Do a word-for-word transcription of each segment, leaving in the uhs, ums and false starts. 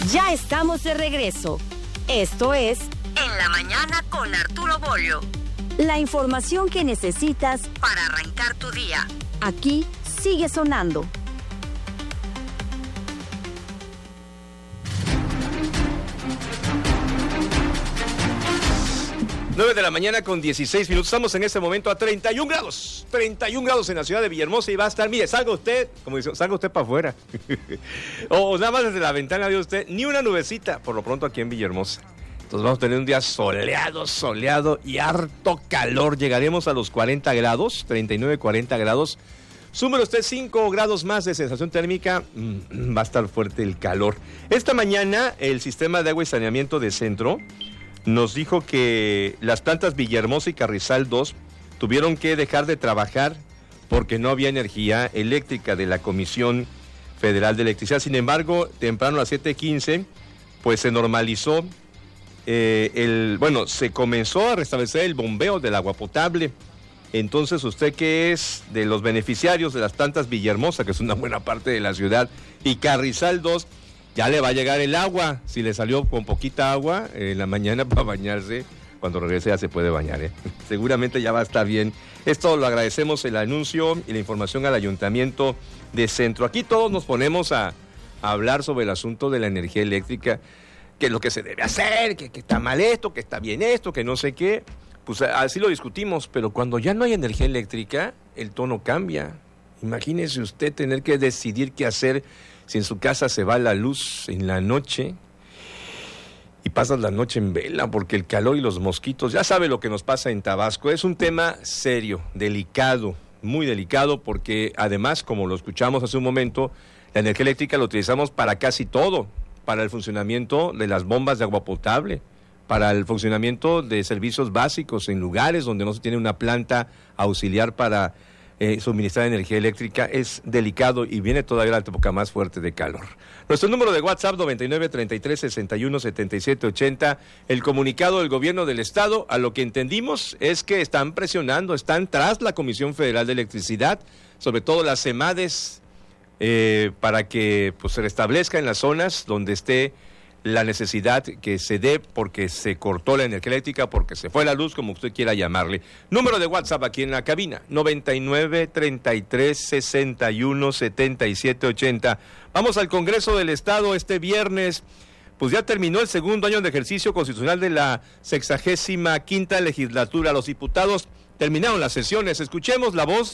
Ya estamos de regreso. Esto es En la Mañana con Arturo Bolio. La información que necesitas para arrancar tu día. Aquí sigue sonando. nueve de la mañana con dieciséis minutos. Estamos en este momento a treinta y un grados. treinta y un grados en la ciudad de Villahermosa y va a estar, mire, salga usted, como dice, salga usted para afuera. O nada más desde la ventana de usted, ni una nubecita, por lo pronto aquí en Villahermosa. Entonces vamos a tener un día soleado, soleado y harto calor. Llegaremos a los cuarenta grados, treinta y nueve, cuarenta grados. Súmelo usted cinco grados más de sensación térmica, mm, va a estar fuerte el calor. Esta mañana el sistema de agua y saneamiento de Centro nos dijo que las plantas Villahermosa y Carrizal dos tuvieron que dejar de trabajar porque no había energía eléctrica de la Comisión Federal de Electricidad. Sin embargo, temprano a las siete quince, pues se normalizó, eh, el, bueno, se comenzó a restablecer el bombeo del agua potable. Entonces, usted que es de los beneficiarios de las plantas Villahermosa, que es una buena parte de la ciudad, y Carrizal dos, ya le va a llegar el agua. Si le salió con poquita agua en la mañana para bañarse, cuando regrese ya se puede bañar, ¿eh? Seguramente ya va a estar bien. Esto lo agradecemos, el anuncio y la información al Ayuntamiento de Centro. Aquí todos nos ponemos a, a hablar sobre el asunto de la energía eléctrica, que es lo que se debe hacer, que, que está mal esto, que está bien esto, que no sé qué. Pues así lo discutimos, pero cuando ya no hay energía eléctrica, el tono cambia. Imagínese usted tener que decidir qué hacer si en su casa se va la luz en la noche y pasas la noche en vela porque el calor y los mosquitos, ya sabe lo que nos pasa en Tabasco. Es un tema serio, delicado, muy delicado, porque además, como lo escuchamos hace un momento, la energía eléctrica la utilizamos para casi todo, para el funcionamiento de las bombas de agua potable, para el funcionamiento de servicios básicos en lugares donde no se tiene una planta auxiliar para Eh, suministrar energía eléctrica. Es delicado y viene todavía la época más fuerte de calor. Nuestro número de WhatsApp noventa y nueve, treinta y tres, sesenta y uno, setenta y siete, ochenta. El comunicado del gobierno del estado, a lo que entendimos es que están presionando, están tras la Comisión Federal de Electricidad, sobre todo las CEMADES, eh, para que pues se restablezca en las zonas donde esté la necesidad que se dé porque se cortó la energía eléctrica, porque se fue la luz, como usted quiera llamarle. Número de WhatsApp aquí en la cabina, noventa y nueve, treinta y tres, sesenta y uno, setenta y siete, ochenta. Vamos al Congreso del Estado este viernes. Pues ya terminó el segundo año de ejercicio constitucional de la sexagésima quinta legislatura. Los diputados terminaron las sesiones. Escuchemos la voz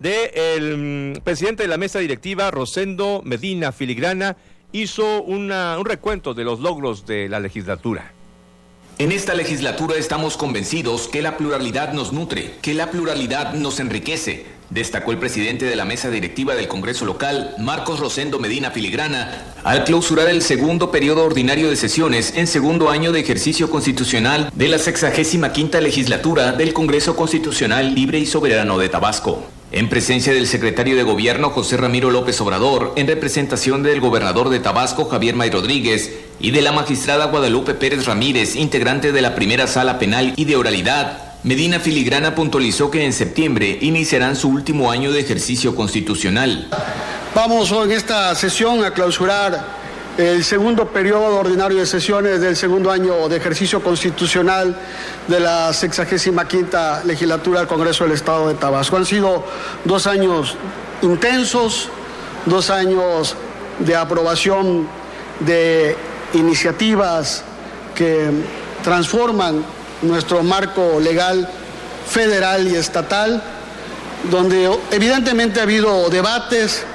del mm, presidente de la mesa directiva, Rosendo Medina Filigrana. Hizo una, un recuento de los logros de la legislatura. En esta legislatura estamos convencidos que la pluralidad nos nutre, que la pluralidad nos enriquece, destacó el presidente de la mesa directiva del Congreso local, Marcos Rosendo Medina Filigrana, al clausurar el segundo periodo ordinario de sesiones en segundo año de ejercicio constitucional de la sexagésima quinta legislatura del Congreso Constitucional Libre y Soberano de Tabasco. En presencia del secretario de Gobierno José Ramiro López Obrador, en representación del gobernador de Tabasco Javier May Rodríguez y de la magistrada Guadalupe Pérez Ramírez, integrante de la primera sala penal y de oralidad, Medina Filigrana puntualizó que en septiembre iniciarán su último año de ejercicio constitucional. Vamos hoy en esta sesión a clausurar el segundo periodo ordinario de sesiones del segundo año de ejercicio constitucional de la sexagésima quinta legislatura del Congreso del Estado de Tabasco. Han sido dos años intensos, dos años de aprobación de iniciativas que transforman nuestro marco legal federal y estatal, donde evidentemente ha habido debates,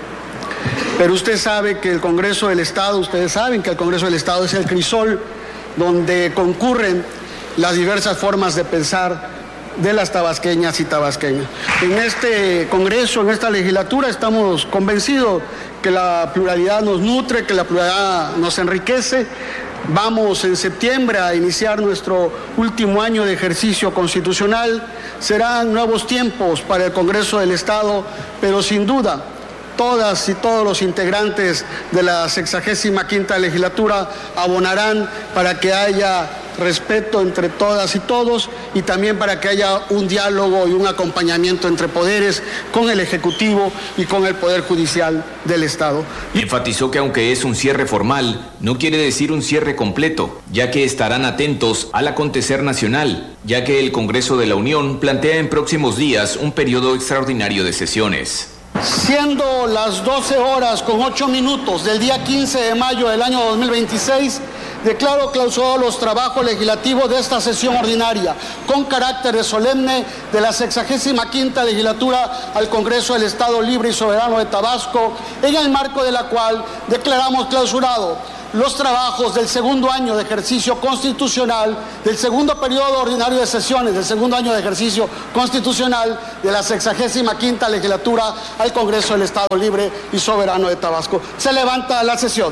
pero usted sabe que el Congreso del Estado, ustedes saben que el Congreso del Estado es el crisol donde concurren las diversas formas de pensar de las tabasqueñas y tabasqueños. En este Congreso, en esta legislatura, estamos convencidos que la pluralidad nos nutre, que la pluralidad nos enriquece. Vamos en septiembre a iniciar nuestro último año de ejercicio constitucional. Serán nuevos tiempos para el Congreso del Estado, pero sin duda todas y todos los integrantes de la sexagésima quinta legislatura abonarán para que haya respeto entre todas y todos, y también para que haya un diálogo y un acompañamiento entre poderes con el Ejecutivo y con el Poder Judicial del Estado. Enfatizó que aunque es un cierre formal, no quiere decir un cierre completo, ya que estarán atentos al acontecer nacional, ya que el Congreso de la Unión plantea en próximos días un periodo extraordinario de sesiones. Siendo las doce horas con ocho minutos del día quince de mayo del año dos mil veintiséis, declaro clausurados los trabajos legislativos de esta sesión ordinaria con carácter de solemne de la sexagésima quinta legislatura al Congreso del Estado Libre y Soberano de Tabasco, en el marco de la cual declaramos clausurado los trabajos del segundo año de ejercicio constitucional, del segundo periodo ordinario de sesiones, del segundo año de ejercicio constitucional de la sexagésima quinta legislatura al Congreso del Estado Libre y Soberano de Tabasco. Se levanta la sesión.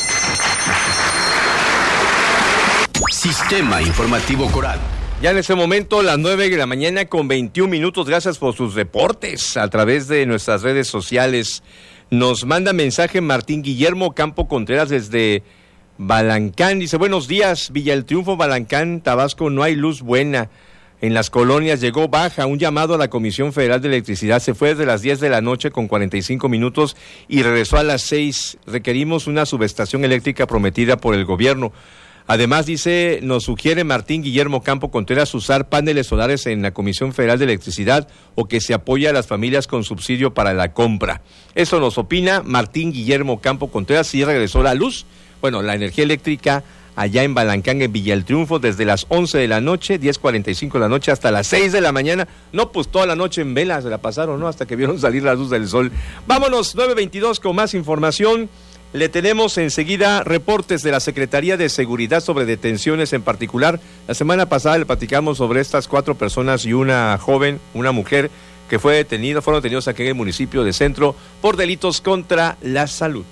Sistema Informativo Coral. Ya en este momento, las nueve de la mañana con veintiún minutos. Gracias por sus reportes a través de nuestras redes sociales. Nos manda mensaje Martín Guillermo Campo Contreras desde Balancán. Dice, buenos días, Villa El Triunfo, Balancán, Tabasco, no hay luz buena. En las colonias llegó baja. Un llamado a la Comisión Federal de Electricidad. Se fue desde las diez de la noche con cuarenta y cinco minutos y regresó a las seis. Requerimos una subestación eléctrica prometida por el gobierno. Además, dice, nos sugiere Martín Guillermo Campo Contreras usar paneles solares en la Comisión Federal de Electricidad o que se apoye a las familias con subsidio para la compra. Eso nos opina Martín Guillermo Campo Contreras. Sí regresó la luz, bueno, la energía eléctrica allá en Balancán, en Villa El Triunfo, desde las once de la noche, diez cuarenta y cinco de la noche, hasta las seis de la mañana. No, pues toda la noche en vela se la pasaron, ¿no? Hasta que vieron salir la luz del sol. Vámonos, nueve veintidós, con más información. Le tenemos enseguida reportes de la Secretaría de Seguridad sobre detenciones en particular. La semana pasada le platicamos sobre estas cuatro personas y una joven, una mujer, que fue detenida, fueron detenidos aquí en el municipio de Centro por delitos contra la salud.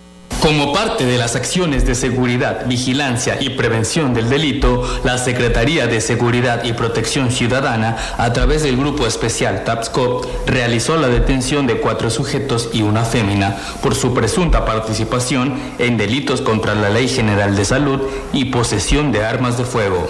Como parte de las acciones de seguridad, vigilancia y prevención del delito, la Secretaría de Seguridad y Protección Ciudadana, a través del Grupo Especial TAPSCOP, realizó la detención de cuatro sujetos y una fémina por su presunta participación en delitos contra la Ley General de Salud y posesión de armas de fuego.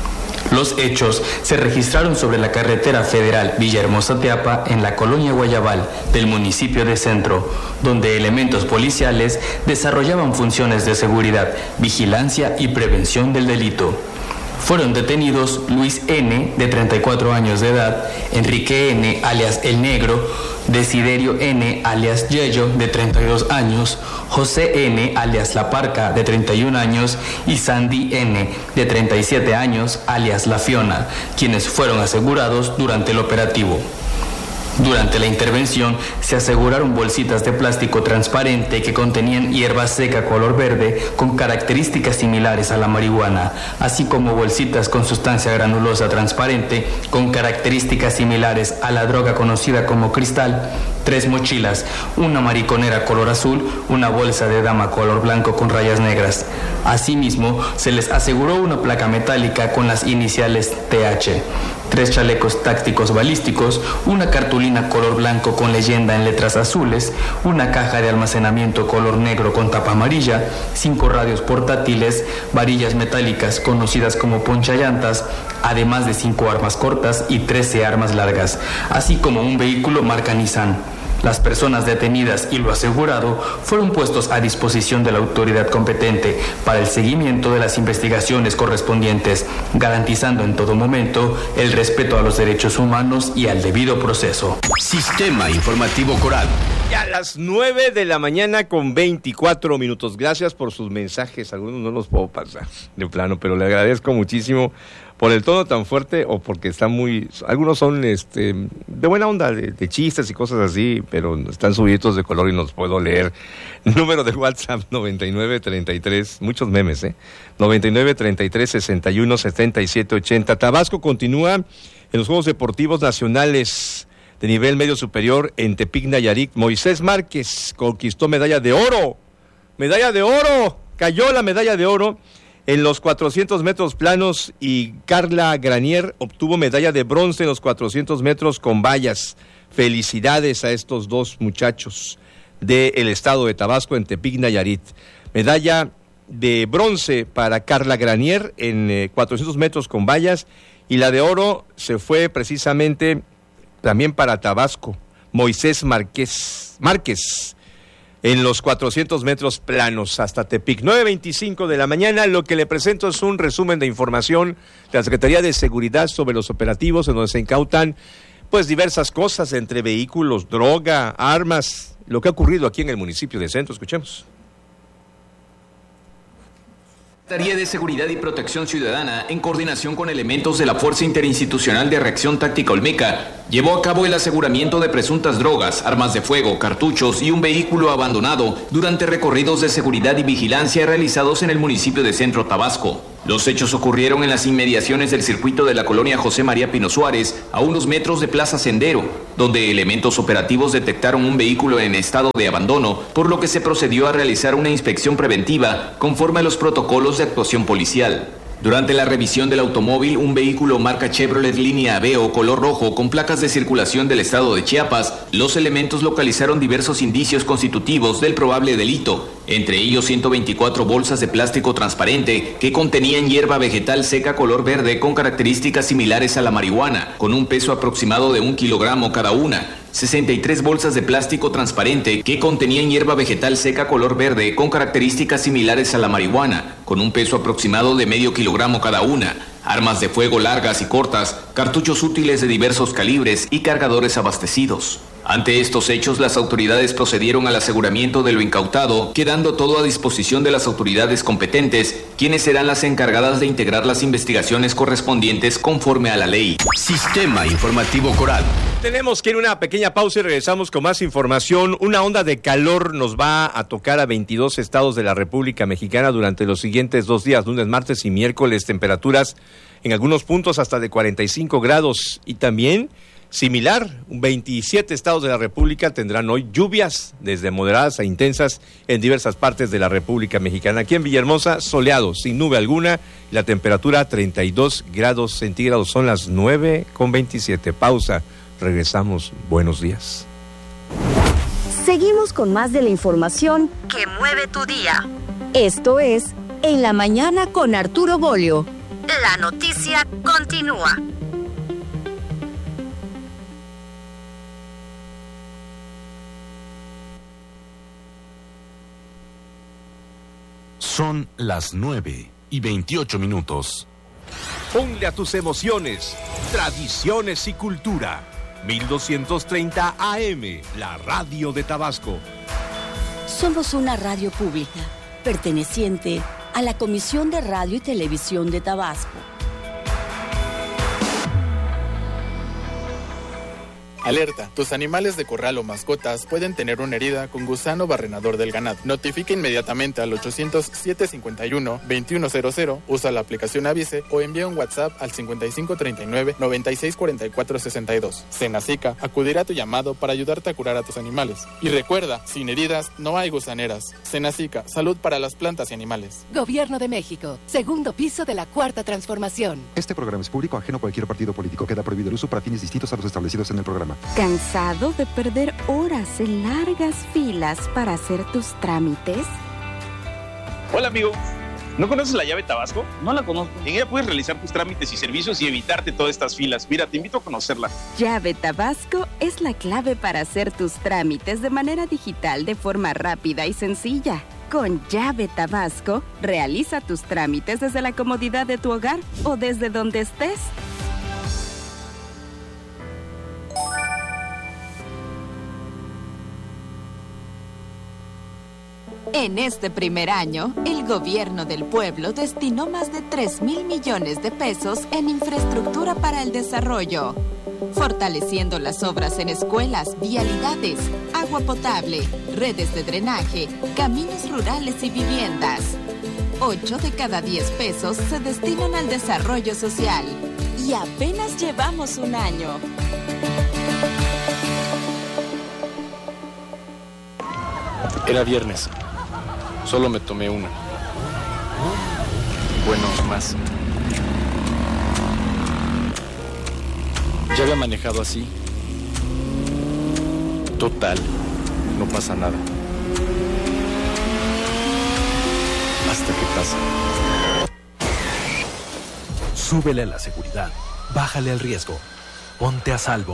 Los hechos se registraron sobre la carretera federal Villahermosa-Teapa en la colonia Guayabal del municipio de Centro, donde elementos policiales desarrollaban funciones de seguridad, vigilancia y prevención del delito. Fueron detenidos Luis N., de treinta y cuatro años de edad, Enrique N., alias El Negro, Desiderio N., alias Yello, de treinta y dos años, José N., alias La Parca, de treinta y un años, y Sandy N., de treinta y siete años, alias La Fiona, quienes fueron asegurados durante el operativo. Durante la intervención se aseguraron bolsitas de plástico transparente que contenían hierba seca color verde con características similares a la marihuana, así como bolsitas con sustancia granulosa transparente con características similares a la droga conocida como cristal, tres mochilas, una mariconera color azul, una bolsa de dama color blanco con rayas negras. Asimismo, se les aseguró una placa metálica con las iniciales T H, tres chalecos tácticos balísticos, una cartulina color blanco con leyenda en letras azules, una caja de almacenamiento color negro con tapa amarilla, cinco radios portátiles, varillas metálicas conocidas como ponchallantas, además de cinco armas cortas y trece armas largas, así como un vehículo marca Nissan. Las personas detenidas y lo asegurado fueron puestos a disposición de la autoridad competente para el seguimiento de las investigaciones correspondientes, garantizando en todo momento el respeto a los derechos humanos y al debido proceso. Sistema Informativo Coral. Ya a las nueve de la mañana con veinticuatro minutos. Gracias por sus mensajes. Algunos no los puedo pasar de plano, pero le agradezco muchísimo por el tono tan fuerte o porque están muy... Algunos son este de buena onda, de, de chistes y cosas así, pero están subidos de color y no los puedo leer. Número de WhatsApp noventa y nueve treinta y tres, muchos memes, ¿eh? noventa y nueve treinta y tres sesenta y uno setenta y siete ochenta. Tabasco continúa en los Juegos Deportivos Nacionales de nivel medio superior en Tepic, Nayarit. Moisés Márquez conquistó medalla de oro. Medalla de oro. Cayó la medalla de oro en los cuatrocientos metros planos y Carla Granier obtuvo medalla de bronce en los cuatrocientos metros con vallas. Felicidades a estos dos muchachos del estado de Tabasco en Tepic, Nayarit. Medalla de bronce para Carla Granier en eh, cuatrocientos metros con vallas, y la de oro se fue precisamente también para Tabasco, Moisés Márquez, Márquez, en los cuatrocientos metros planos hasta Tepic. nueve veinticinco de la mañana, lo que le presento es un resumen de información de la Secretaría de Seguridad sobre los operativos en donde se incautan pues diversas cosas, entre vehículos, droga, armas, lo que ha ocurrido aquí en el municipio de Centro. Escuchemos. Secretaría de Seguridad y Protección Ciudadana, en coordinación con elementos de la Fuerza Interinstitucional de Reacción Táctica Olmeca, llevó a cabo el aseguramiento de presuntas drogas, armas de fuego, cartuchos y un vehículo abandonado durante recorridos de seguridad y vigilancia realizados en el municipio de Centro Tabasco. Los hechos ocurrieron en las inmediaciones del circuito de la colonia José María Pino Suárez, a unos metros de Plaza Sendero, donde elementos operativos detectaron un vehículo en estado de abandono, por lo que se procedió a realizar una inspección preventiva conforme a los protocolos de actuación policial. Durante la revisión del automóvil, un vehículo marca Chevrolet línea Aveo color rojo con placas de circulación del estado de Chiapas, los elementos localizaron diversos indicios constitutivos del probable delito, entre ellos ciento veinticuatro bolsas de plástico transparente que contenían hierba vegetal seca color verde con características similares a la marihuana, con un peso aproximado de un kilogramo cada una, sesenta y tres bolsas de plástico transparente que contenían hierba vegetal seca color verde con características similares a la marihuana, con un peso aproximado de medio kilogramo cada una, armas de fuego largas y cortas, cartuchos útiles de diversos calibres y cargadores abastecidos. Ante estos hechos, las autoridades procedieron al aseguramiento de lo incautado, quedando todo a disposición de las autoridades competentes, quienes serán las encargadas de integrar las investigaciones correspondientes conforme a la ley. Sistema Informativo Coral. Tenemos que ir a una pequeña pausa y regresamos con más información. Una onda de calor nos va a tocar a veintidós estados de la República Mexicana durante los siguientes dos días, lunes, martes y miércoles, temperaturas en algunos puntos hasta de cuarenta y cinco grados, y también similar, veintisiete estados de la República tendrán hoy lluvias desde moderadas a intensas en diversas partes de la República Mexicana. Aquí en Villahermosa, soleado, sin nube alguna, la temperatura treinta y dos grados centígrados, son las nueve con veintisiete. Pausa, regresamos, buenos días. Seguimos con más de la información que mueve tu día. Esto es En la Mañana con Arturo Bolio. La noticia continúa. Son las nueve y veintiocho minutos. Ponle a tus emociones, tradiciones y cultura. mil doscientos treinta A M, la radio de Tabasco. Somos una radio pública, perteneciente a la Comisión de Radio y Televisión de Tabasco. Alerta, tus animales de corral o mascotas pueden tener una herida con gusano barrenador del ganado. Notifica inmediatamente al ochocientos, siete cincuenta y uno, veintiuno cero cero, usa la aplicación Avise o envía un WhatsApp al cincuenta y cinco treinta y nueve, noventa y seis cuarenta y cuatro sesenta y dos. Senacica acudirá a tu llamado para ayudarte a curar a tus animales. Y recuerda, sin heridas no hay gusaneras. Senacica, salud para las plantas y animales. Gobierno de México, segundo piso de la Cuarta Transformación. Este programa es público, ajeno a cualquier partido político. Queda prohibido el uso para fines distintos a los establecidos en el programa. ¿Cansado de perder horas en largas filas para hacer tus trámites? Hola amigo, ¿no conoces la llave Tabasco? No la conozco. En ella puedes realizar tus trámites y servicios y evitarte todas estas filas. Mira, te invito a conocerla. Llave Tabasco es la clave para hacer tus trámites de manera digital de forma rápida y sencilla. Con Llave Tabasco, realiza tus trámites desde la comodidad de tu hogar o desde donde estés. En este primer año, el gobierno del pueblo destinó más de tres mil millones de pesos en infraestructura para el desarrollo, fortaleciendo las obras en escuelas, vialidades, agua potable, redes de drenaje, caminos rurales y viviendas. Ocho de cada diez pesos se destinan al desarrollo social. Y apenas llevamos un año. Era viernes. Solo me tomé una. Bueno, más. Ya había manejado así. Total, no pasa nada. Hasta que casa. Súbele a la seguridad, bájale al riesgo, ponte a salvo.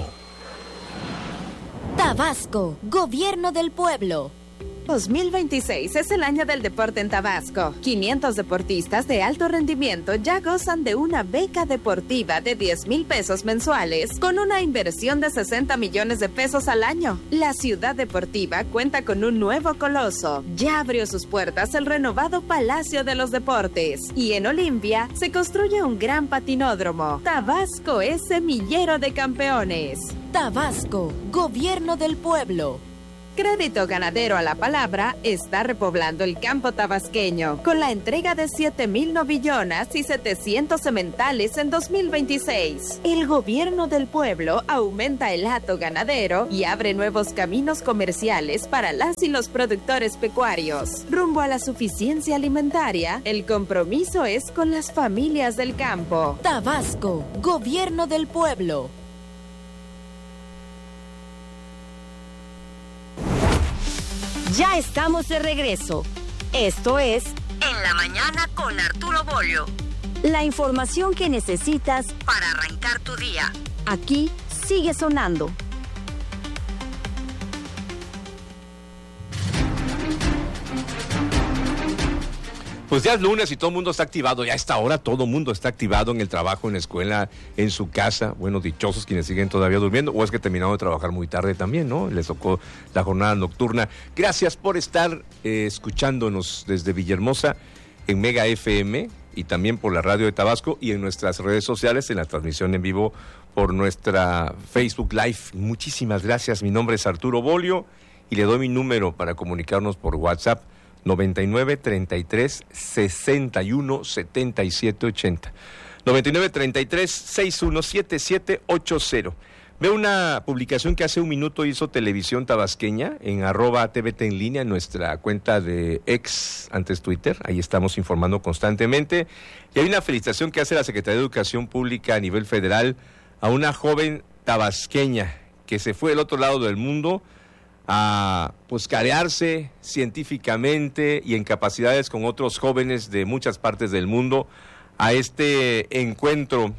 Tabasco, Gobierno del Pueblo. dos mil veintiséis es el año del deporte en Tabasco. quinientos deportistas de alto rendimiento ya gozan de una beca deportiva de diez mil pesos mensuales con una inversión de sesenta millones de pesos al año. La ciudad deportiva cuenta con un nuevo coloso. Ya abrió sus puertas el renovado Palacio de los Deportes y en Olimpia se construye un gran patinódromo. Tabasco es semillero de campeones. Tabasco, Gobierno del Pueblo. Crédito Ganadero a la Palabra está repoblando el campo tabasqueño con la entrega de siete mil novillonas y setecientos sementales en dos mil veintiséis. El Gobierno del Pueblo aumenta el hato ganadero y abre nuevos caminos comerciales para las y los productores pecuarios. Rumbo a la suficiencia alimentaria, el compromiso es con las familias del campo. Tabasco, Gobierno del Pueblo. Ya estamos de regreso. Esto es En la Mañana con Arturo Bolio. La información que necesitas para arrancar tu día. Aquí sigue sonando. Pues ya es lunes y todo el mundo está activado. Ya a esta hora todo el mundo está activado en el trabajo, en la escuela, en su casa. Bueno, dichosos quienes siguen todavía durmiendo. O es que terminaron de trabajar muy tarde también, ¿no? Les tocó la jornada nocturna. Gracias por estar eh, escuchándonos desde Villahermosa en Mega F M y también por la radio de Tabasco y en nuestras redes sociales, en la transmisión en vivo por nuestra Facebook Live. Muchísimas gracias. Mi nombre es Arturo Bolio y le doy mi número para comunicarnos por WhatsApp. noventa y nueve, treinta y tres, sesenta y uno, setenta y siete, ochenta. noventa y nueve, treinta y tres, sesenta y uno, setenta y siete, ochenta. Veo una publicación que hace un minuto hizo Televisión Tabasqueña en arroba T V T en línea, en nuestra cuenta de ex, antes Twitter. Ahí estamos informando constantemente. Y hay una felicitación que hace la Secretaría de Educación Pública a nivel federal a una joven tabasqueña que se fue del otro lado del mundo a pues carearse científicamente y en capacidades con otros jóvenes de muchas partes del mundo a este encuentro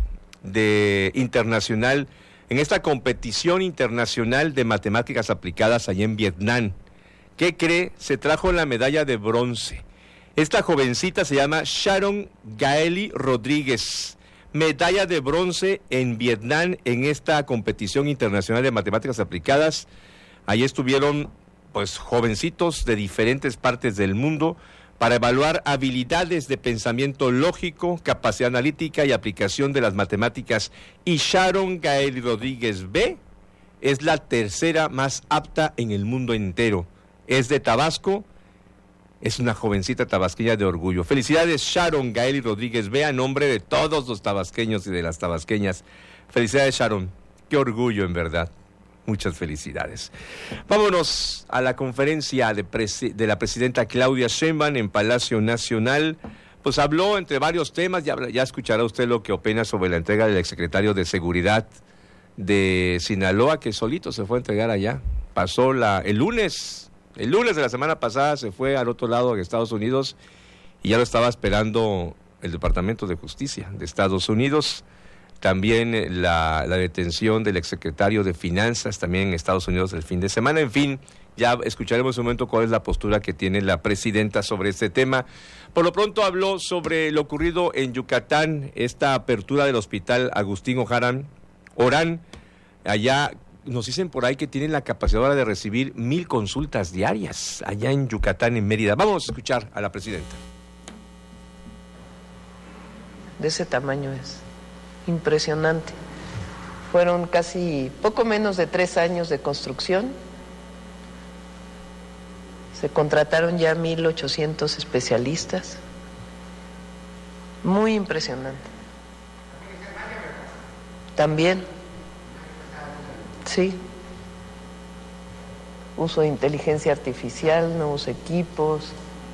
de internacional, en esta competición internacional de matemáticas aplicadas allá en Vietnam. ¿Qué cree? Se trajo la medalla de bronce. Esta jovencita se llama Sharon Gaeli Rodríguez, medalla de bronce en Vietnam en esta competición internacional de matemáticas aplicadas. Allí estuvieron pues jovencitos de diferentes partes del mundo para evaluar habilidades de pensamiento lógico, capacidad analítica y aplicación de las matemáticas. Y Sharon Gael Rodríguez B es la tercera más apta en el mundo entero. Es de Tabasco, es una jovencita tabasqueña de orgullo. Felicidades Sharon Gael Rodríguez B a nombre de todos los tabasqueños y de las tabasqueñas. Felicidades Sharon, qué orgullo en verdad. Muchas felicidades. Vámonos a la conferencia de, presi- de la presidenta Claudia Sheinbaum en Palacio Nacional. Pues habló entre varios temas, ya, ya escuchará usted lo que opina sobre la entrega del exsecretario de Seguridad de Sinaloa, que solito se fue a entregar allá. Pasó la, el lunes, el lunes de la semana pasada se fue al otro lado de Estados Unidos y ya lo estaba esperando el Departamento de Justicia de Estados Unidos. También la, la detención del exsecretario de Finanzas, también en Estados Unidos el fin de semana. En fin, ya escucharemos un momento cuál es la postura que tiene la presidenta sobre este tema. Por lo pronto habló sobre lo ocurrido en Yucatán, esta apertura del hospital Agustín Ojarán, Orán. Allá nos dicen por ahí que tienen la capacidad ahora de recibir mil consultas diarias, allá en Yucatán, en Mérida. Vamos a escuchar a la presidenta. De ese tamaño es. Impresionante. Fueron casi poco menos de tres años de construcción. Se contrataron ya mil ochocientos especialistas. Muy impresionante. También. Sí. Uso de inteligencia artificial, nuevos equipos.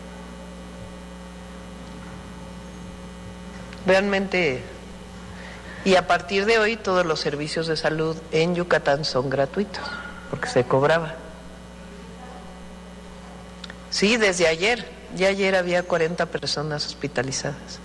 Realmente. Y a partir de hoy todos los servicios de salud en Yucatán son gratuitos, porque se cobraba. Sí, desde ayer, ya ayer había cuarenta personas hospitalizadas.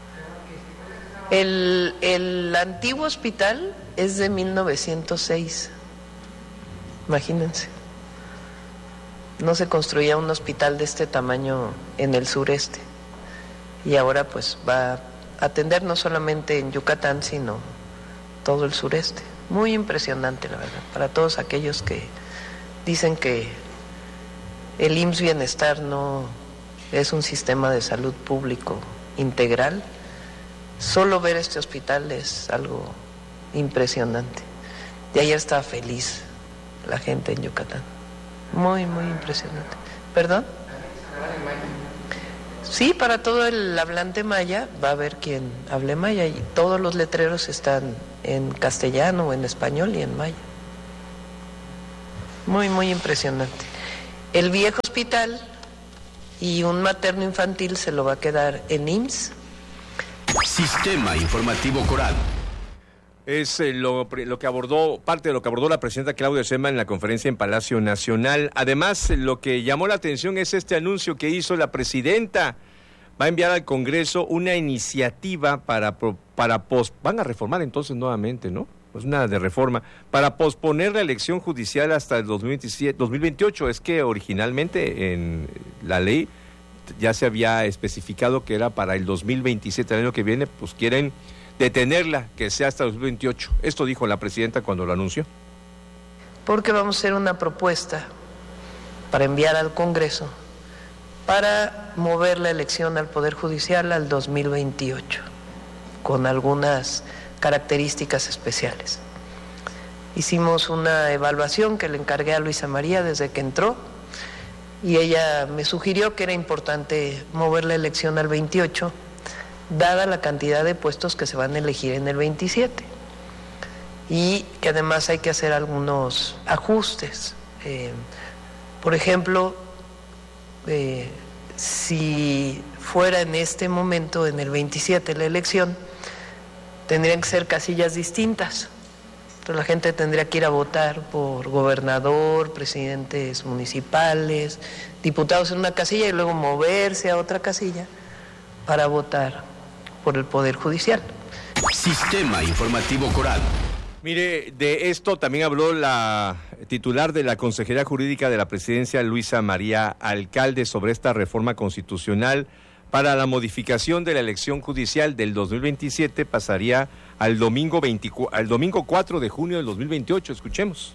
El, el antiguo hospital es de mil novecientos seis, imagínense. No se construía un hospital de este tamaño en el sureste y ahora pues va a atender no solamente en Yucatán, sino todo el sureste. Muy impresionante, la verdad, para todos aquellos que dicen que el I M S S Bienestar no es un sistema de salud público integral. Solo ver este hospital es algo impresionante. Y ayer estaba feliz la gente en Yucatán. Muy, muy impresionante. ¿Perdón? Sí, para todo el hablante maya va a haber quien hable maya y todos los letreros están en castellano o en español y en maya. Muy, muy impresionante. El viejo hospital y un materno infantil se lo va a quedar en I M S S. Sistema Informativo Coral. Es eh, lo, lo que abordó, parte de lo que abordó la presidenta Claudia Sheinbaum en la conferencia en Palacio Nacional. Además, lo que llamó la atención es este anuncio que hizo la presidenta. Va a enviar al Congreso una iniciativa para, para pos, van a reformar entonces nuevamente, ¿no? Pues nada de reforma, para posponer la elección judicial hasta el dos mil veintisiete, dos mil veintiocho. Es que originalmente en la ley ya se había especificado que era para el dos mil veintisiete, el año que viene, pues quieren detenerla, que sea hasta el dos mil veintiocho. Esto dijo la presidenta cuando lo anunció. Porque vamos a hacer una propuesta para enviar al Congreso para mover la elección al Poder Judicial al dos mil veintiocho, con algunas características especiales. Hicimos una evaluación que le encargué a Luisa María desde que entró, y ella me sugirió que era importante mover la elección al veintiocho, dada la cantidad de puestos que se van a elegir en el veintisiete, y que además hay que hacer algunos ajustes. Eh, por ejemplo, eh, si fuera en este momento, en el veintisiete, la elección, tendrían que ser casillas distintas. Entonces la gente tendría que ir a votar por gobernador, presidentes municipales, diputados en una casilla y luego moverse a otra casilla para votar por el Poder Judicial. Sistema Informativo Coral. Mire, de esto también habló la titular de la Consejería Jurídica de la Presidencia, Luisa María Alcalde, sobre esta reforma constitucional para la modificación de la elección judicial del dos mil veintisiete. Pasaría al domingo, veinticuatro, al domingo cuatro de junio del dos mil veintiocho. Escuchemos.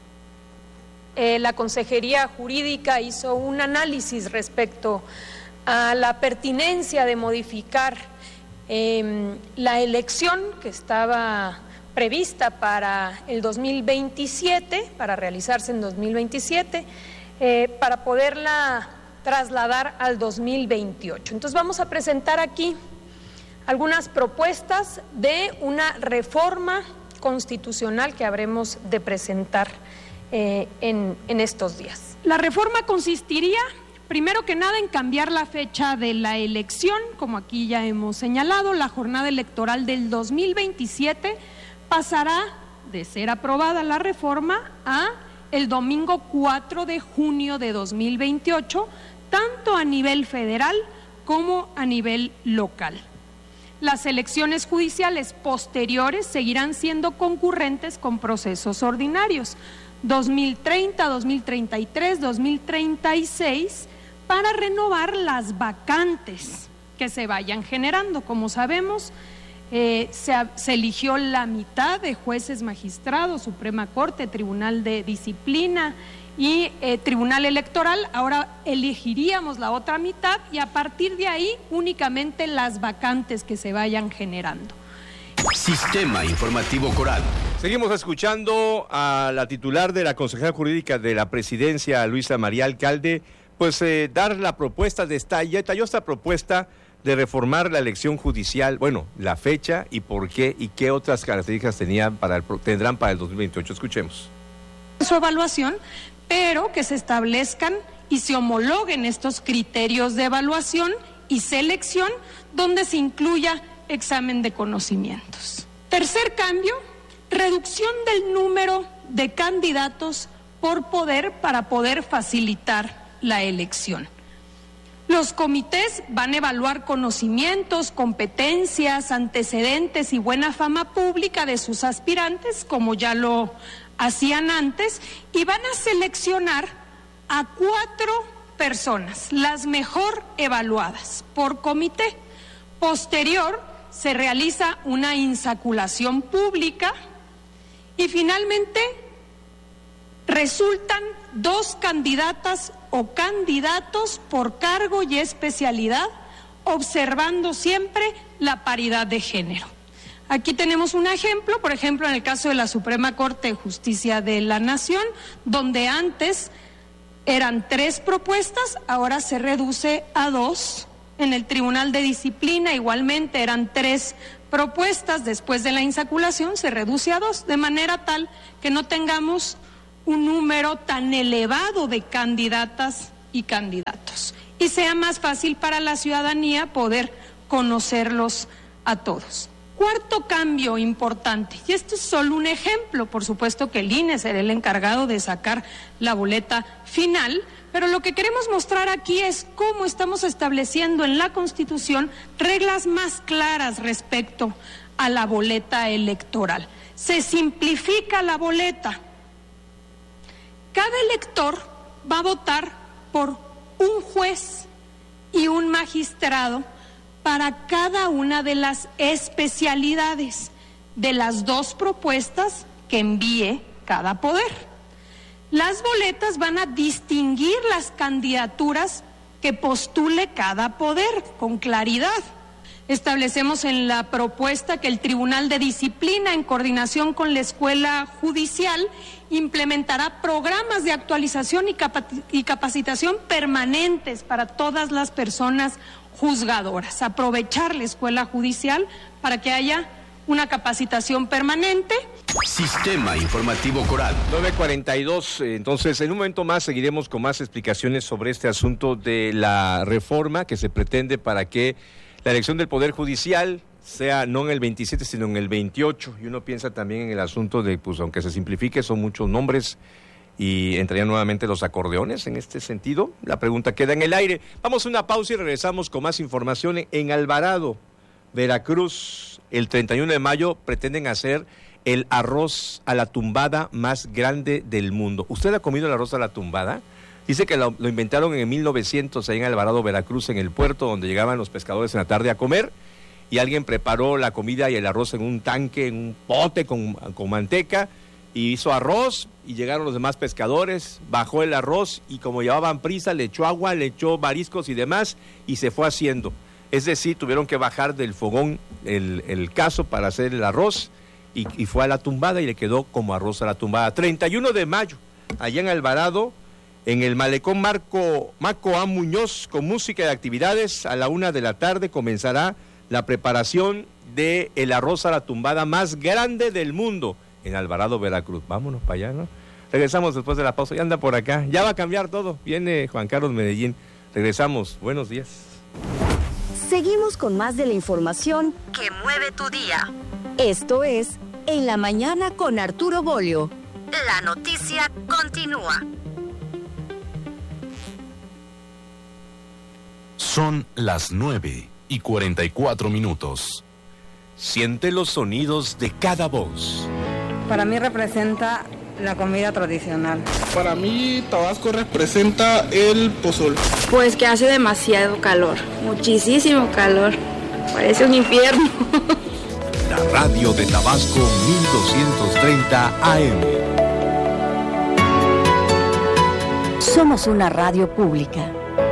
Eh, la Consejería Jurídica hizo un análisis respecto a la pertinencia de modificar eh, la elección que estaba prevista para el dos mil veintisiete, para realizarse en dos mil veintisiete, eh, para poderla trasladar al dos mil veintiocho. Entonces vamos a presentar aquí algunas propuestas de una reforma constitucional que habremos de presentar eh, en, en estos días. La reforma consistiría, primero que nada, en cambiar la fecha de la elección. Como aquí ya hemos señalado, la jornada electoral del dos mil veintisiete pasará de ser aprobada la reforma a el domingo cuatro de junio de dos mil veintiocho, tanto a nivel federal como a nivel local. Las elecciones judiciales posteriores seguirán siendo concurrentes con procesos ordinarios, dos mil treinta, dos mil treinta y tres, dos mil treinta y seis, para renovar las vacantes que se vayan generando. Como sabemos, Eh, se, se eligió la mitad de jueces magistrados, Suprema Corte, Tribunal de Disciplina y eh, Tribunal Electoral. Ahora elegiríamos la otra mitad y a partir de ahí únicamente las vacantes que se vayan generando. Sistema Informativo Coral. Seguimos escuchando a la titular de la Consejería Jurídica de la Presidencia, Luisa María Alcalde, pues eh, dar la propuesta de esta, ya detalló esta propuesta de reformar la elección judicial, bueno, la fecha y por qué y qué otras características tenían para el, tendrán para el dos mil veintiocho. Escuchemos. Su evaluación, pero que se establezcan y se homologuen estos criterios de evaluación y selección donde se incluya examen de conocimientos. Tercer cambio, reducción del número de candidatos por poder para poder facilitar la elección. Los comités van a evaluar conocimientos, competencias, antecedentes y buena fama pública de sus aspirantes, como ya lo hacían antes, y van a seleccionar a cuatro personas, las mejor evaluadas por comité. Posterior, se realiza una insaculación pública y finalmente resultan dos candidatas o candidatos por cargo y especialidad, observando siempre la paridad de género. Aquí tenemos un ejemplo, por ejemplo, en el caso de la Suprema Corte de Justicia de la Nación, donde antes eran tres propuestas, ahora se reduce a dos. En el Tribunal de Disciplina igualmente eran tres propuestas, después de la insaculación se reduce a dos, de manera tal que no tengamos un número tan elevado de candidatas y candidatos y sea más fácil para la ciudadanía poder conocerlos a todos. Cuarto cambio importante, y esto es solo un ejemplo, por supuesto que el I N E será el encargado de sacar la boleta final, pero lo que queremos mostrar aquí es cómo estamos estableciendo en la Constitución reglas más claras respecto a la boleta electoral. Se simplifica la boleta. Cada elector va a votar por un juez y un magistrado para cada una de las especialidades de las dos propuestas que envíe cada poder. Las boletas van a distinguir las candidaturas que postule cada poder con claridad. Establecemos en la propuesta que el Tribunal de Disciplina, en coordinación con la Escuela Judicial, implementará programas de actualización y, capa- y capacitación permanentes para todas las personas juzgadoras. Aprovechar la Escuela Judicial para que haya una capacitación permanente. Sistema Informativo Coral. nueve cuarenta y dos, entonces en un momento más seguiremos con más explicaciones sobre este asunto de la reforma que se pretende para que la elección del Poder Judicial sea no en el veintisiete, sino en el veintiocho. Y uno piensa también en el asunto de, pues aunque se simplifique, son muchos nombres y entrarían nuevamente los acordeones en este sentido. La pregunta queda en el aire. Vamos a una pausa y regresamos con más información. En Alvarado, Veracruz, el treinta y uno de mayo pretenden hacer el arroz a la tumbada más grande del mundo. ¿Usted ha comido el arroz a la tumbada? Dice que lo, lo inventaron en mil novecientos ahí en Alvarado, Veracruz, en el puerto donde llegaban los pescadores en la tarde a comer, y alguien preparó la comida y el arroz en un tanque, en un pote con, con manteca, y hizo arroz, y llegaron los demás pescadores, bajó el arroz, y como llevaban prisa, le echó agua, le echó mariscos y demás, y se fue haciendo. Es decir, tuvieron que bajar del fogón el, el cazo para hacer el arroz, y, y fue a la tumbada, y le quedó como arroz a la tumbada. treinta y uno de mayo, allá en Alvarado, en el malecón Marco, Marco A. Muñoz, con música y actividades, a la una de la tarde comenzará la preparación de el arroz a la tumbada más grande del mundo en Alvarado, Veracruz. Vámonos para allá, ¿no? Regresamos después de la pausa. Ya anda por acá. Ya va a cambiar todo. Viene Juan Carlos Medellín. Regresamos. Buenos días. Seguimos con más de la información que mueve tu día. Esto es En la Mañana con Arturo Bolio. La noticia continúa. Son las nueve y cuarenta y cuatro minutos. Siente los sonidos de cada voz. Para mí representa la comida tradicional. Para mí Tabasco representa el pozol. Pues que hace demasiado calor, muchísimo calor. Parece un infierno. La radio de Tabasco mil doscientos treinta A M. Somos una radio pública.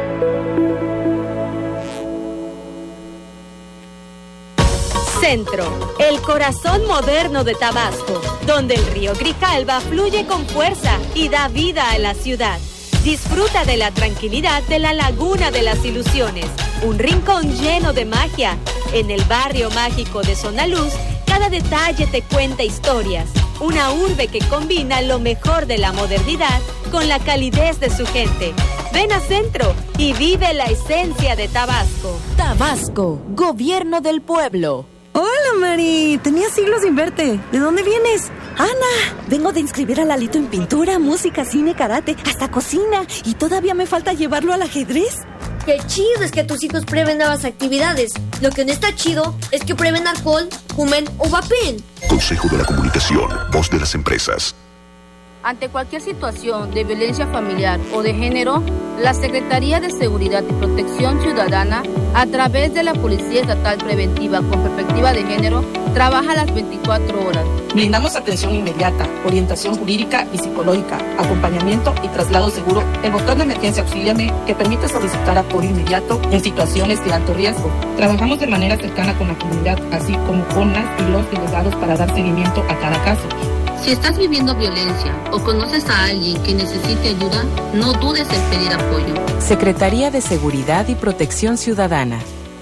Centro, el corazón moderno de Tabasco, donde el río Grijalva fluye con fuerza y da vida a la ciudad. Disfruta de la tranquilidad de la Laguna de las Ilusiones, un rincón lleno de magia. En el barrio mágico de Zona Luz, cada detalle te cuenta historias. Una urbe que combina lo mejor de la modernidad con la calidez de su gente. Ven a Centro y vive la esencia de Tabasco. Tabasco, gobierno del pueblo. Hola, Mari. Tenía siglos sin verte. ¿De dónde vienes? Ana, vengo de inscribir a Lalito en pintura, música, cine, karate, hasta cocina. Y todavía me falta llevarlo al ajedrez. Qué chido es que tus hijos prueben nuevas actividades. Lo que no está chido es que prueben alcohol, fumen o vapen. Consejo de la Comunicación, voz de las empresas. Ante cualquier situación de violencia familiar o de género, la Secretaría de Seguridad y Protección Ciudadana, a través de la Policía Estatal Preventiva con Perspectiva de Género, trabaja las veinticuatro horas. Brindamos atención inmediata, orientación jurídica y psicológica, acompañamiento y traslado seguro. El botón de emergencia Auxíliame, que permite solicitar apoyo inmediato en situaciones de alto riesgo. Trabajamos de manera cercana con la comunidad, así como con las y los delegados para dar seguimiento a cada caso. Si estás viviendo violencia o conoces a alguien que necesite ayuda, no dudes en pedir apoyo. Secretaría de Seguridad y Protección Ciudadana.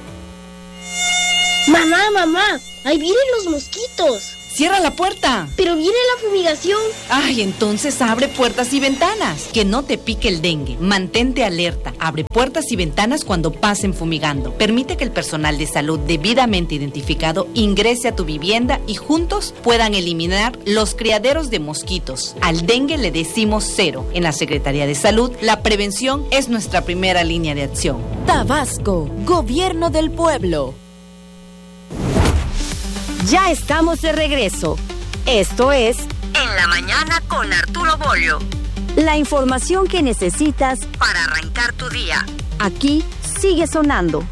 Mamá, mamá, ahí vienen los mosquitos. ¡Cierra la puerta! Pero viene la fumigación. Ay, entonces abre puertas y ventanas. Que no te pique el dengue. Mantente alerta. Abre puertas y ventanas cuando pasen fumigando. Permite que el personal de salud debidamente identificado ingrese a tu vivienda y juntos puedan eliminar los criaderos de mosquitos. Al dengue le decimos cero. En la Secretaría de Salud, la prevención es nuestra primera línea de acción. Tabasco, Gobierno del Pueblo. Ya estamos de regreso. Esto es En la Mañana con Arturo Bolio. La información que necesitas para arrancar tu día. Aquí sigue sonando.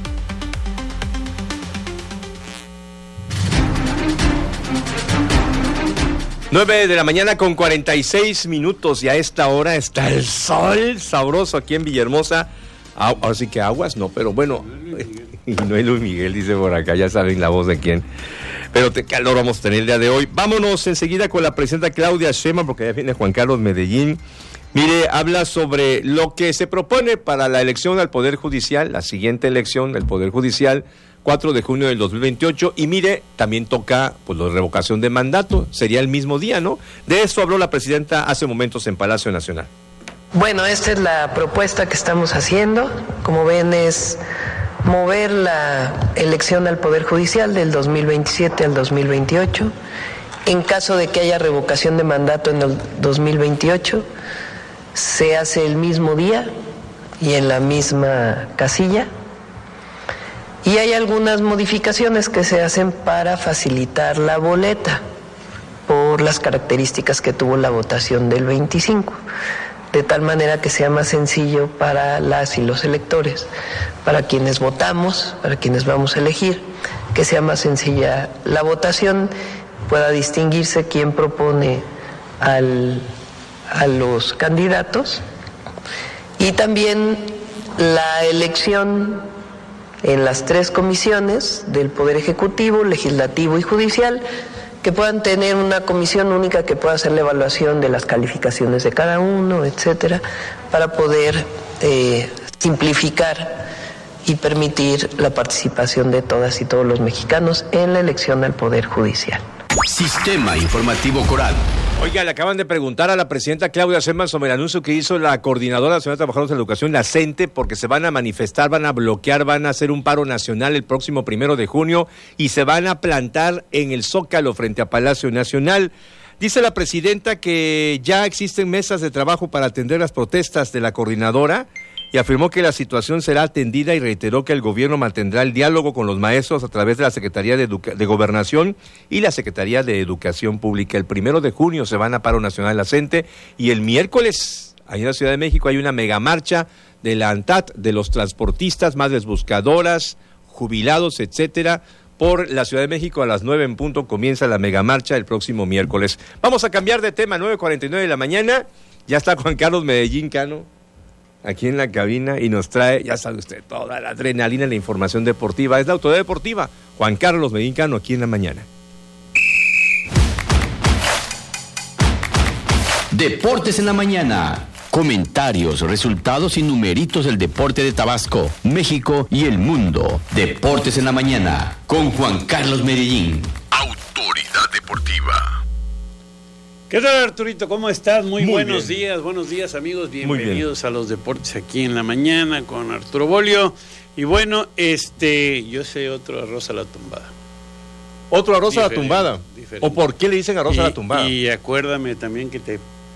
nueve de la mañana con cuarenta y seis minutos y a esta hora está el sol sabroso aquí en Villahermosa. Ahora sí que aguas, no, pero bueno... Y no es Luis Miguel, dice por acá, ya saben la voz de quién. Pero qué calor vamos a tener el día de hoy. Vámonos enseguida con la presidenta Claudia Sheinbaum, porque ya viene Juan Carlos Medellín. Mire, habla sobre lo que se propone para la elección al Poder Judicial, la siguiente elección del Poder Judicial, cuatro de junio del dos mil veintiocho. Y mire, también toca pues la revocación de mandato, sería el mismo día, ¿no? De eso habló la presidenta hace momentos en Palacio Nacional. Bueno, esta es la propuesta que estamos haciendo. Como ven, es mover la elección al Poder Judicial del dos mil veintisiete al dos mil veintiocho. En caso de que haya revocación de mandato en el dos mil veintiocho, se hace el mismo día y en la misma casilla. Y hay algunas modificaciones que se hacen para facilitar la boleta por las características que tuvo la votación del veinticinco. De tal manera que sea más sencillo para las y los electores, para quienes votamos, para quienes vamos a elegir, que sea más sencilla la votación, pueda distinguirse quién propone al, a los candidatos, y también la elección en las tres comisiones del Poder Ejecutivo, Legislativo y Judicial, que puedan tener una comisión única que pueda hacer la evaluación de las calificaciones de cada uno, etcétera, para poder eh, simplificar y permitir la participación de todas y todos los mexicanos en la elección al Poder Judicial. Sistema Informativo Coral. Oiga, le acaban de preguntar a la presidenta Claudia Sheinbaum sobre el anuncio que hizo la Coordinadora Nacional de Trabajadores de la Educación, la CENTE, porque se van a manifestar, van a bloquear, van a hacer un paro nacional el próximo primero de junio y se van a plantar en el Zócalo frente a Palacio Nacional. Dice la presidenta que ya existen mesas de trabajo para atender las protestas de la coordinadora y afirmó que la situación será atendida y reiteró que el gobierno mantendrá el diálogo con los maestros a través de la Secretaría de, Educa- de Gobernación y la Secretaría de Educación Pública. El primero de junio se van a paro nacional la CENTE y el miércoles, ahí en la Ciudad de México, hay una megamarcha de la ANTAD, de los transportistas, madres buscadoras, jubilados, etcétera. Por la Ciudad de México a las nueve en punto comienza la megamarcha el próximo miércoles. Vamos a cambiar de tema, nueve cuarenta y nueve de la mañana. Ya está Juan Carlos Medellín Cano aquí en la cabina y nos trae, ya sabe usted, toda la adrenalina y la información deportiva. Es la Autoridad Deportiva. Juan Carlos Medellín Cano aquí en la mañana. Deportes en la mañana. Comentarios, resultados y numeritos del deporte de Tabasco, México y el mundo. Deportes en la mañana con Juan Carlos Medellín. Autoridad Deportiva. ¿Qué tal, Arturito? ¿Cómo estás? Muy, Muy buenos bien. días, buenos días, amigos. Muy Bienvenidos a los deportes aquí en la mañana con Arturo Bolio. Y bueno, este, yo sé otro arroz a la tumbada. ¿Otro arroz a la Diferente, tumbada? diferente. ¿O por qué le dicen arroz y, a la tumbada? Y acuérdame también que te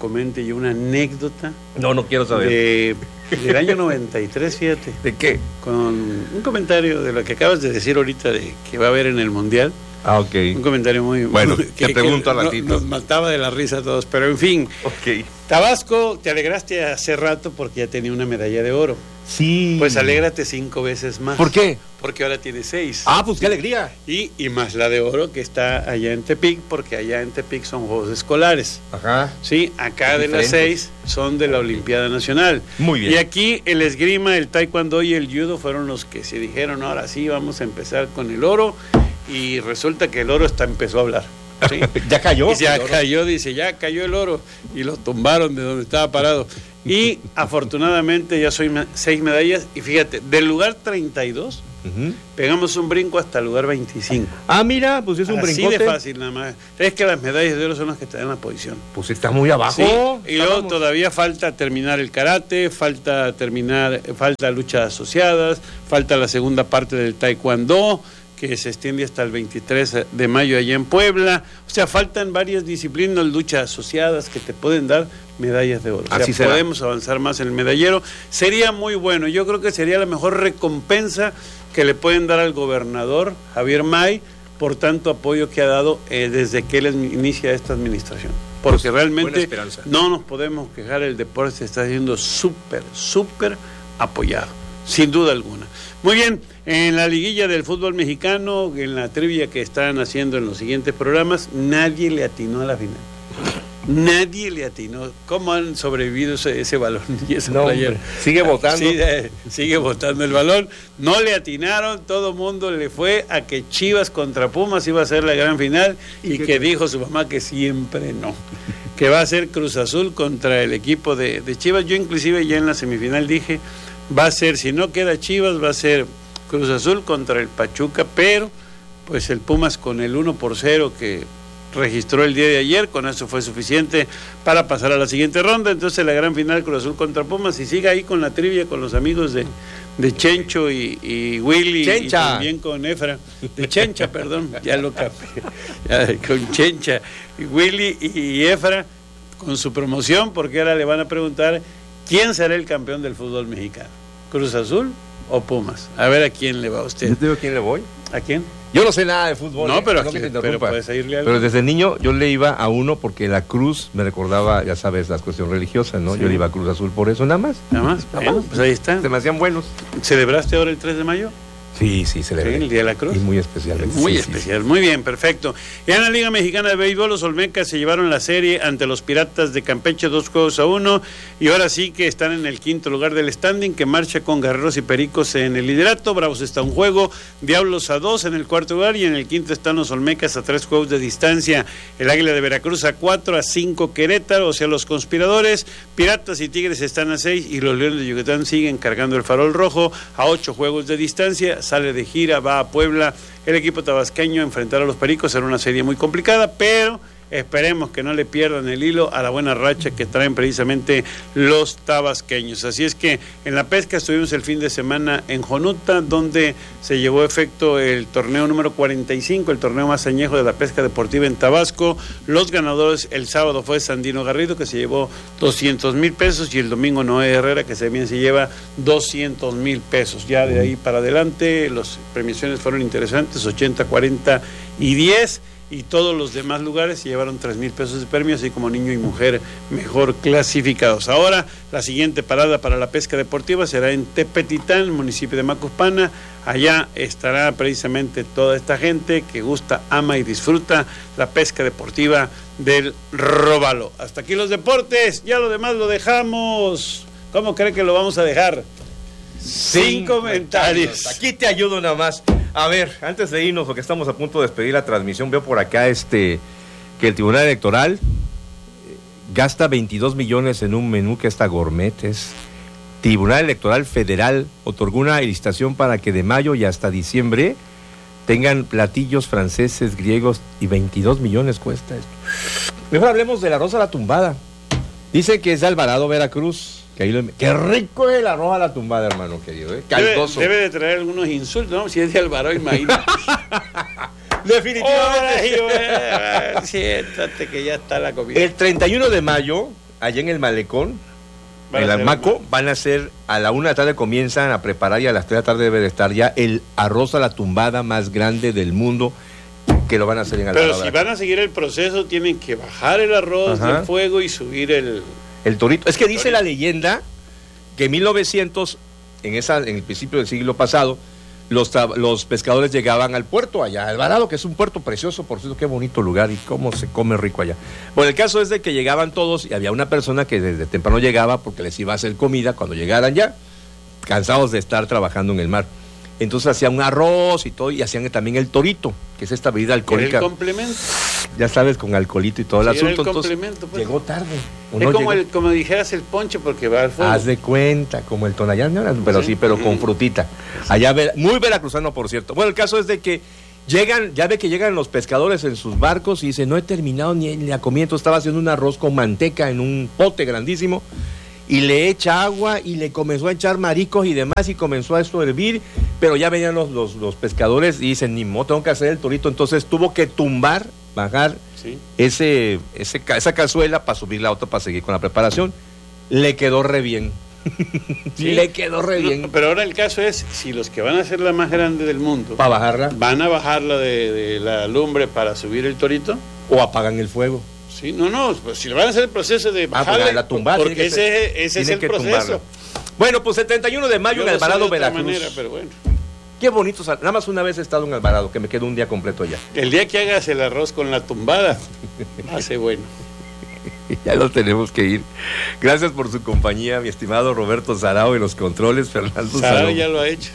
comente yo una anécdota. No, no quiero saber. De, del año noventa y tres, fíjate. ¿De qué? Con un comentario de lo que acabas de decir ahorita de que va a haber en el Mundial. Ah, ok. Un comentario muy... Bueno, muy, te que, pregunto que al ratito. Nos mataba de la risa a todos, pero en fin. Ok. Tabasco, te alegraste hace rato porque ya tenía una medalla de oro. Sí. Pues alégrate cinco veces más. ¿Por qué? Porque ahora tiene seis. Ah, pues qué alegría. Y, y más la de oro que está allá en Tepic, porque allá en Tepic son Juegos Escolares. Ajá. Sí, acá de las seis son de la Olimpiada Nacional. Muy bien. Y aquí el esgrima, el taekwondo y el judo fueron los que se dijeron, ahora sí, vamos a empezar con el oro. Y resulta que el oro hasta empezó a hablar. ¿Sí? Ya cayó. Y ya cayó, dice, ya cayó el oro. Y lo tumbaron de donde estaba parado. Y afortunadamente ya soy me- seis medallas. Y fíjate, del lugar treinta y dos, uh-huh, pegamos un brinco hasta el lugar veinticinco. Ah, mira, pues es un Así brincote. de fácil nada más. Es que las medallas de oro son las que te dan la posición. Pues está muy abajo. Sí, y luego todavía falta terminar el karate, falta terminar, falta luchas asociadas, falta la segunda parte del taekwondo, que se extiende hasta el veintitrés de mayo allá en Puebla. O sea, faltan varias disciplinas, luchas asociadas que te pueden dar medallas de oro. O Así sea, será. podemos avanzar más en el medallero. Sería muy bueno. Yo creo que sería la mejor recompensa que le pueden dar al gobernador Javier May por tanto apoyo que ha dado eh, desde que él inicia esta administración. Porque Pues, realmente buena esperanza. no nos podemos quejar, el deporte se está haciendo súper, súper apoyado, sin duda alguna. Muy bien, en la liguilla del fútbol mexicano, en la trivia que están haciendo en los siguientes programas, nadie le atinó a la final. Nadie le atinó. ¿Cómo han sobrevivido ese, ese balón y esa No, playera? hombre, sigue votando. Sí, eh, sigue votando el balón. No le atinaron, todo mundo le fue a que Chivas contra Pumas iba a ser la gran final y, y que, que dijo su mamá que siempre no. Que va a ser Cruz Azul contra el equipo de, de Chivas. Yo inclusive ya en la semifinal dije, va a ser, si no queda Chivas, va a ser Cruz Azul contra el Pachuca, pero pues el Pumas con el uno por cero que registró el día de ayer, con eso fue suficiente para pasar a la siguiente ronda. Entonces la gran final Cruz Azul contra Pumas, y siga ahí con la trivia con los amigos de, de Chencho y, y Willy, Chencha. y también con Efra, de Chencha, perdón, ya lo capé, ya, con Chencha, y Willy y Efra con su promoción, porque ahora le van a preguntar quién será el campeón del fútbol mexicano, Cruz Azul o Pumas. A ver a quién le va a usted. Yo te digo a quién le voy. ¿A quién? Yo no sé nada de fútbol. No, eh, pero, no aquí, que te pero interrumpa. puedes irle a Pero desde niño yo le iba a uno porque la cruz me recordaba, ya sabes, las cuestiones religiosas, ¿no? Sí. Yo le iba a Cruz Azul por eso, nada más. Nada más. Bueno, pues ahí está. Se me hacían buenos. ¿Celebraste ahora el tres de mayo? Sí, sí, se le Sí, ve. el Día de la Cruz. Y muy especialmente. Muy sí, especial, sí, sí. Muy bien, perfecto. Y en la Liga Mexicana de Béisbol, los Olmecas se llevaron la serie ante los Piratas de Campeche, dos juegos a uno, y ahora sí que están en el quinto lugar del standing, que marcha con Guerreros y Pericos en el liderato. Bravos está a un juego, Diablos a dos en el cuarto lugar, y en el quinto están los Olmecas a tres juegos de distancia. El Águila de Veracruz a cuatro, a cinco Querétaro, o sea, los conspiradores. Piratas y Tigres están a seis, y los Leones de Yucatán siguen cargando el farol rojo a ocho juegos de distancia. Sale de gira, va a Puebla el equipo tabasqueño a enfrentar a los Pericos. Será una serie muy complicada, pero esperemos que no le pierdan el hilo a la buena racha que traen precisamente los tabasqueños. Así es que en la pesca estuvimos el fin de semana en Jonuta, donde se llevó a efecto el torneo número cuarenta y cinco, el torneo más añejo de la pesca deportiva en Tabasco. Los ganadores el sábado fue Sandino Garrido, que se llevó doscientos mil pesos, y el domingo Noé Herrera, que también se lleva doscientos mil pesos. Ya de ahí para adelante las premiaciones fueron interesantes, ochenta, cuarenta y diez. Y todos los demás lugares se llevaron tres mil pesos de premio, así como niño y mujer mejor clasificados. Ahora, la siguiente parada para la pesca deportiva será en Tepetitán, municipio de Macuspana. Allá estará precisamente toda esta gente que gusta, ama y disfruta la pesca deportiva del Róbalo. Hasta aquí los deportes, ya lo demás lo dejamos. ¿Cómo cree que lo vamos a dejar? Sin, Sin comentarios. comentarios. Aquí te ayudo nada más. A ver, antes de irnos, porque estamos a punto de despedir la transmisión, veo por acá este que el Tribunal Electoral gasta veintidós millones en un menú que está gourmetes. Tribunal Electoral Federal otorgó una licitación para que de mayo y hasta diciembre tengan platillos franceses, griegos, y veintidós millones cuesta esto. Mejor hablemos de la arroz a la tumbada. Dice que es de Alvarado, Veracruz. Que ahí lo... Qué rico es el arroz a la tumbada, hermano querido, ¿eh? Caldoso. Debe, debe de traer algunos insultos, ¿no? Si es de Alvarado, imagínate. Definitivamente. Oh, siéntate que ya está la comida. El treinta y uno de mayo allá en el malecón, en el Almaco, van a hacer, a la una de la tarde comienzan a preparar y a las tres de la tarde debe de estar ya el arroz a la tumbada más grande del mundo, que lo van a hacer en Alvarado. Pero si van a seguir el proceso, tienen que bajar el arroz Ajá. del fuego y subir el... El torito. Es que dice torito. La leyenda que en mil novecientos, en, esa, en el principio del siglo pasado, los, los pescadores llegaban al puerto allá, Alvarado, que es un puerto precioso, por cierto, qué bonito lugar y cómo se come rico allá. Bueno, el caso es de que llegaban todos y había una persona que desde temprano llegaba porque les iba a hacer comida cuando llegaran ya, cansados de estar trabajando en el mar. Entonces hacían un arroz y todo, y hacían también el torito, que es esta bebida alcohólica. ¿El complemento? Ya sabes, con alcoholito y todo el sí, asunto. El complemento, pues. Llegó tarde. Es no como, el, como dijeras el ponche porque va al fuego. Haz de cuenta, como el tonallán, pero sí, sí pero mm. con frutita. Allá, muy veracruzano, por cierto. Bueno, el caso es de que llegan, ya ve que llegan los pescadores en sus barcos y dicen, no he terminado ni la comida, entonces estaba haciendo un arroz con manteca en un pote grandísimo. Y le echa agua y le comenzó a echar maricos y demás y comenzó a esto a hervir, pero ya venían los, los, los pescadores y dicen, ni modo, tengo que hacer el torito, entonces tuvo que tumbar, bajar sí. ese, ese, esa cazuela para subir la otra para seguir con la preparación. Le quedó re bien. Sí. Le quedó re bien. No, pero ahora el caso es, si los que van a ser la más grande del mundo, para bajarla, van a bajarla de, de la lumbre para subir el torito, o apagan el fuego. Sí, no, no, pues si le van a hacer el proceso de bajarle, ah, la tumbar, porque ese, ser, ese es el proceso. Tumbarla. Bueno, pues el treinta y uno de mayo Yo en Alvarado, Veracruz. Manera, pero bueno. Qué bonito, nada más una vez he estado en Alvarado, que me quedo un día completo allá. El día que hagas el arroz con la tumbada, hace bueno. Ya lo tenemos que ir. Gracias por su compañía, mi estimado Roberto Sarao en los controles, Fernando Sarao Sarao ya lo ha hecho.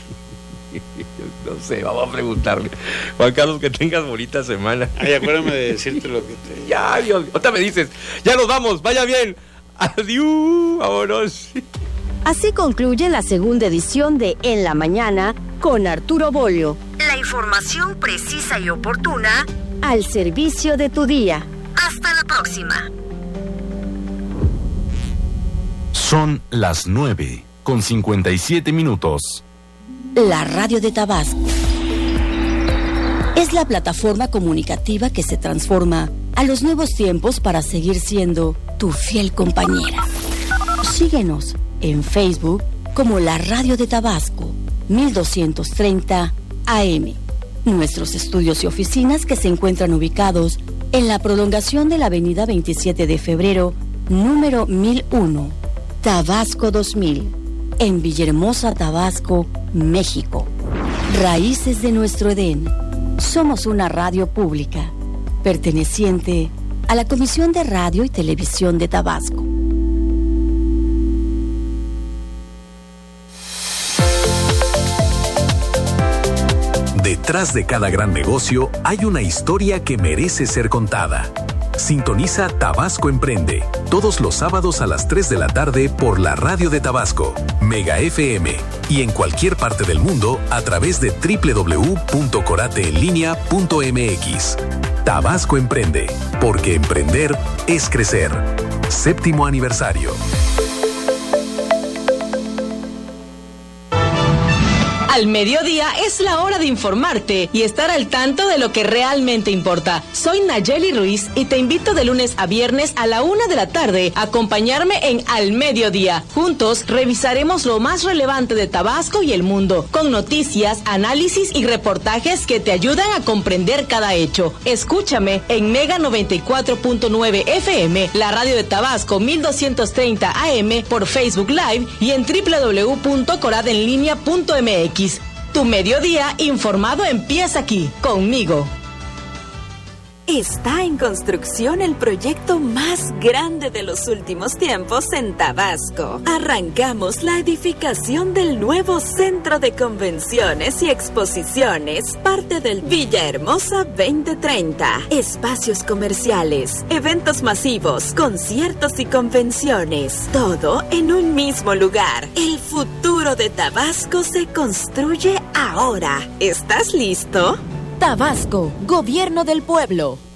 No sé, vamos a preguntarle. Juan Carlos, que tengas bonita semana. Ay, acuérdame de decirte lo que te... Ya, Dios, ahorita me dices, ya nos vamos, vaya bien. Adiós, vámonos. Así concluye la segunda edición de En la Mañana con Arturo Bolio. La información precisa y oportuna al servicio de tu día. Hasta la próxima. Son las nueve con cincuenta y siete minutos. La Radio de Tabasco es la plataforma comunicativa que se transforma a los nuevos tiempos para seguir siendo tu fiel compañera. Síguenos en Facebook como la Radio de Tabasco mil doscientos treinta A M. Nuestros estudios y oficinas que se encuentran ubicados en la prolongación de la avenida veintisiete de febrero, número mil uno, Tabasco dos mil. En Villahermosa, Tabasco, México. Raíces de nuestro Edén. Somos una radio pública, perteneciente a la Comisión de Radio y Televisión de Tabasco. Detrás de cada gran negocio hay una historia que merece ser contada. Sintoniza Tabasco Emprende, todos los sábados a las tres de la tarde por la Radio de Tabasco, Mega F M, y en cualquier parte del mundo a través de doble u doble u doble u punto corate en línea punto m x. Tabasco Emprende, porque emprender es crecer. Séptimo aniversario. Al mediodía es la hora de informarte y estar al tanto de lo que realmente importa. Soy Nayeli Ruiz y te invito de lunes a viernes a la una de la tarde a acompañarme en Al Mediodía. Juntos revisaremos lo más relevante de Tabasco y el mundo, con noticias, análisis y reportajes que te ayudan a comprender cada hecho. Escúchame en Mega noventa y cuatro punto nueve F M, la radio de Tabasco mil doscientos treinta A M, por Facebook Live y en doble u doble u doble u punto corad en línea punto m x. Tu mediodía informado empieza aquí, conmigo. Está en construcción el proyecto más grande de los últimos tiempos en Tabasco. Arrancamos la edificación del nuevo Centro de Convenciones y Exposiciones, parte del Villahermosa veinte treinta. Espacios comerciales, eventos masivos, conciertos y convenciones. Todo en un mismo lugar. El futuro de Tabasco se construye ahora. ¿Estás listo? Tabasco, Gobierno del Pueblo.